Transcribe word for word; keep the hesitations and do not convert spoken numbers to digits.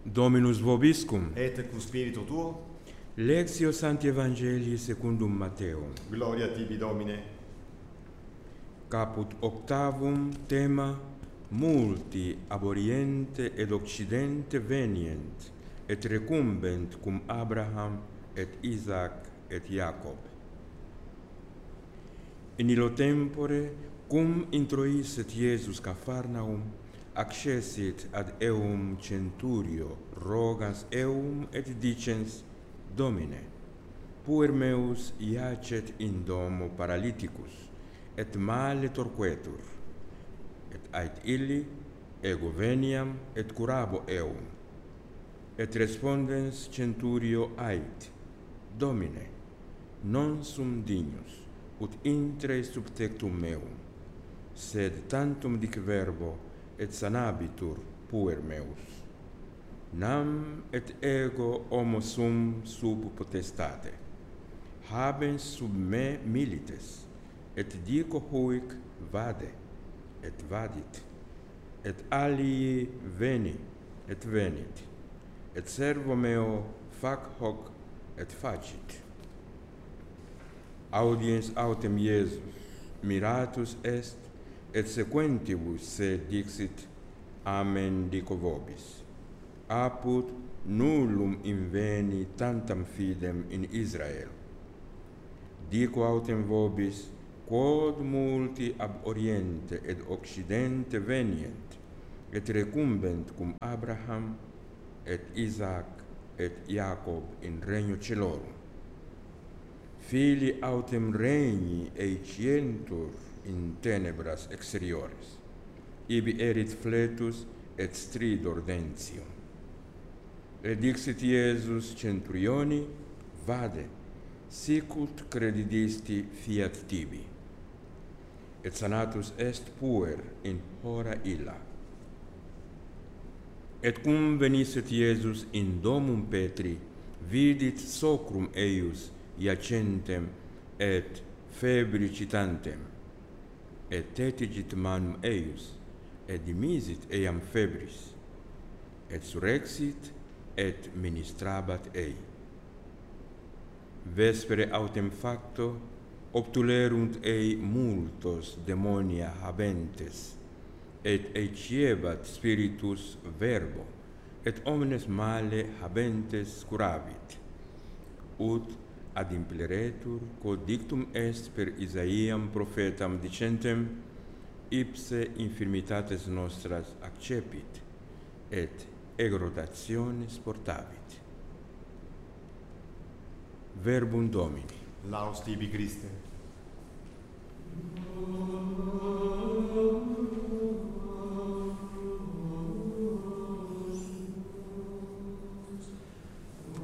Dominus vobiscum. Et cum spiritu tuo. Lectio Sancti Evangelii secundum Matteum. Gloria tibi, Domine. Caput octavum tema: multi ab Oriente et Occidente venient, et recumbent cum Abraham et Isaac et Jacob. In illo tempore, cum introisset Iesus Capharnaum, accessit ad eum centurio, rogans eum et dicens: Domine, puer meus iacet in domo paralyticus, et male torquetur, et ait illi ego veniam et curabo eum. Et respondens centurio ait: Domine, non sum dignus ut intre sub tectum meum, sed tantum dic verbo et sanabitur puer meus. Nam et ego homo sum sub potestate, habens sub me milites, et dico huic vade, et vadit, et alii veni, et venit, et servo meo fac hoc, et facit. Audiens autem Iesus, miratus est, et sequentibus se dixit: Amen dico vobis. Apud nullum inveni tantam fidem in Israel. Dico autem vobis, quod multi ab Oriente et Occidente venient, et recumbent cum Abraham et Isaac et Jacob in regno celorum. Filii autem regni eicientur in tenebras exteriores, ibi erit fletus et stridor dentium. Et dixit Iesus centurioni: Vade, sicut credidisti fiat tibi. Et sanatus est puer in hora illa. Et cum venisset Iesus in domum Petri, vidit socrum eius iacentem et febricitantem, et tetigit manum eius, et dimisit eiam febris, et surrexit, et ministrabat ei. Vespere autem facto obtulerunt ei multos demonia habentes, et eiciebat spiritus verbo, et omnes male habentes curavit, ut ad impleretur quod dictum est per Isaiam prophetam dicentem: ipse infirmitates nostras accepit, et exrogationes portavit. Verbum Domini. Laus tibi, Christe.